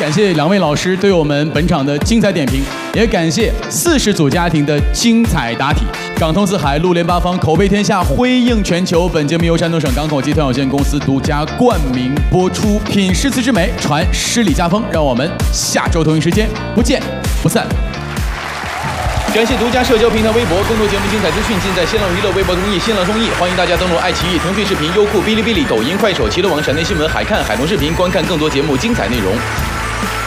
感谢2位老师对我们本场的精彩点评，也感谢40组家庭的精彩答题。港通四海，陆联八方，口碑天下，辉映全球。本节目由山东省港口集团有限公司独家冠名播出，品诗词之美，传诗礼家风。让我们下周同一时间不见不散。感谢独家社交平台微博，更多节目精彩资讯尽在新浪娱乐、微博综艺、新浪综艺。欢迎大家登录爱奇艺、腾讯视频、优酷、哔哩哔哩、抖音、快手、奇乐网、闪电新闻、海看、海龙视频，观看更多节目精彩内容。